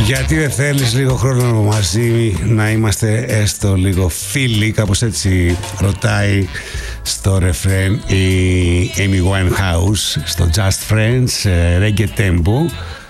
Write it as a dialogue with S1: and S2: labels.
S1: Γιατί δεν θέλεις λίγο χρόνο μαζί να είμαστε έστω λίγο φίλοι? Κάπως έτσι ρωτάει στο ρεφρέν η Amy Winehouse στο Just Friends, Reggae Tempo.